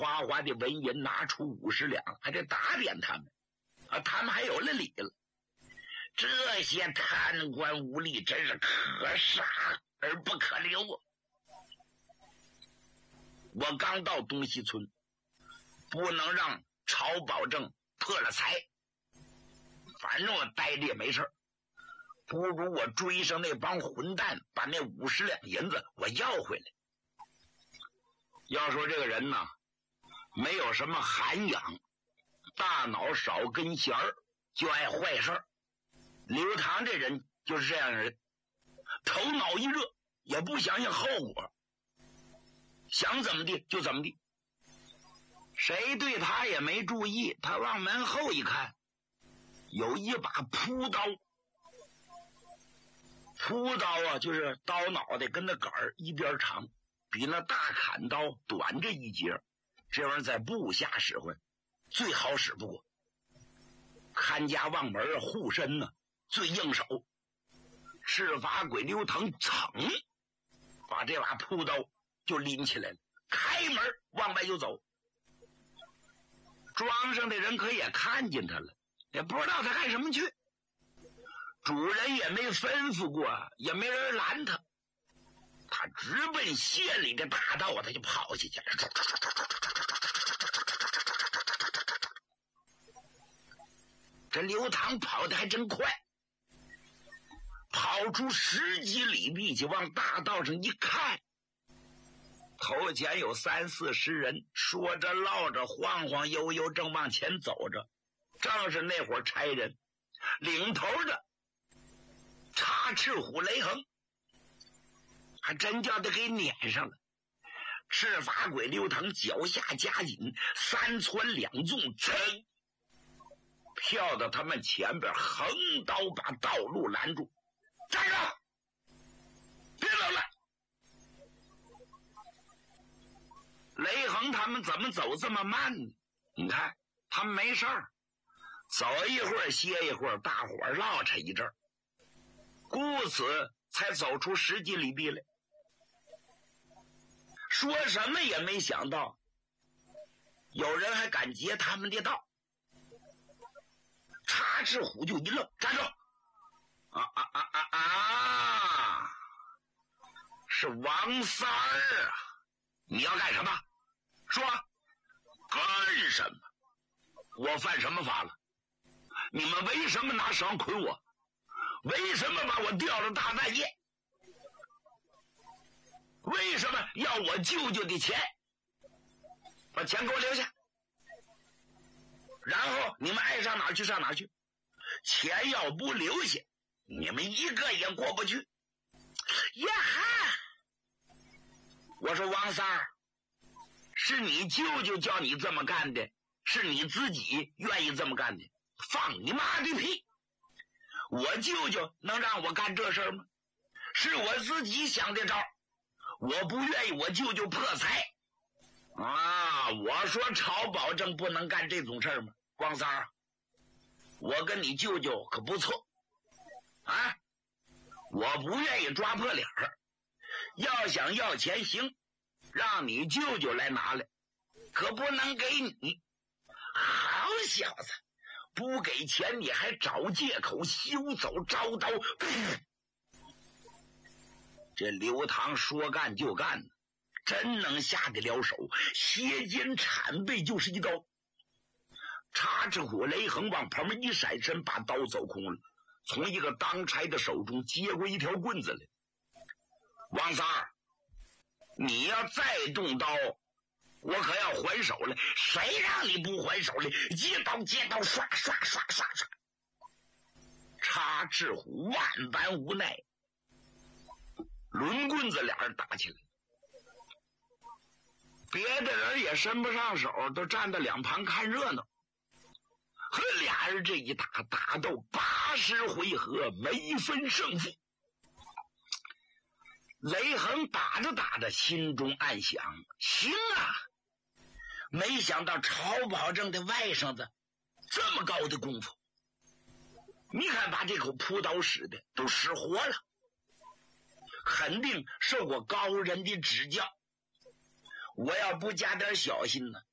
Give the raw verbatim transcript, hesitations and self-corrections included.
哗哗的纹银拿出五十两，还得打点他们啊，他们还有了理了。这些贪官污吏真是可杀而不可留啊！我刚到东西村，不能让曹保正破了财，反正我待着也没事，不如我追上那帮混蛋，把那五十两银子我要回来。要说这个人呢，没有什么涵养，大脑少根弦儿，就爱坏事儿。刘唐这人就是这样的人，头脑一热也不想想后果，想怎么地就怎么地。谁对他也没注意，他往门后一看，有一把朴刀。朴刀啊，就是刀脑袋跟那杆儿一边长，比那大砍刀短这一截，这玩意儿在部下使唤最好使不过。看家望门护身呢，最应手。赤发鬼刘腾噌把这把朴刀就拎起来了，开门往外就走。庄上的人可也看见他了，也不知道他干什么去，主人也没吩咐过，也没人拦他，他直奔县里的大道，他就跑下去了。这刘唐跑得还真快，跑出十几里地去，往大道上一看，头前有三四十人，说着唠着，晃晃悠悠，正往前走着。正是那伙差人，领头的插翅虎雷横，还真叫他给撵上了。赤发鬼刘腾脚下加紧，三窜两纵，噌跳到他们前边，横刀把道路拦住。站住！别走了！雷横他们怎么走这么慢呢？你看他们没事儿，走一会儿歇一会儿，大伙儿唠扯一阵儿，故此才走出十几里地来。说什么也没想到有人还敢劫他们的道。插翅虎就一愣，站住！啊啊啊啊啊！是王三儿啊！你要干什么？说，干什么？我犯什么法了？你们为什么拿绳捆我？为什么把我吊到大半夜？为什么要我舅舅的钱？把钱给我留下，然后你们爱上哪儿去上哪儿去，钱要不留下，你们一个也过不去。呀哈！我说王三儿，是你舅舅叫你这么干的，是你自己愿意这么干的？放你妈的屁！我舅舅能让我干这事吗？是我自己想的招，我不愿意我舅舅破财啊！我说曹保正不能干这种事吗？光三儿，我跟你舅舅可不错啊，我不愿意抓破脸儿，要想要钱行，让你舅舅来拿来，可不能给你。好小子，不给钱你还找借口休走招刀。这刘唐说干就干，真能下得了手，斜肩铲背就是一刀。插翅虎雷横往旁边一闪身，把刀走空了，从一个当差的手中接过一条棍子来。王三儿，你要再动刀，我可要还手了。谁让你不还手了？接刀接刀，刷刷刷刷刷。插翅虎万般无奈，抡棍子俩人打起来，别的人也伸不上手，都站在两旁看热闹。和俩人这一打，打斗八十回合，没分胜负。雷横打着打着，心中暗想：行啊，没想到曹保正的外甥子这么高的功夫，你看把这口朴刀使的都使活了，肯定受过高人的指教。我要不加点小心呢，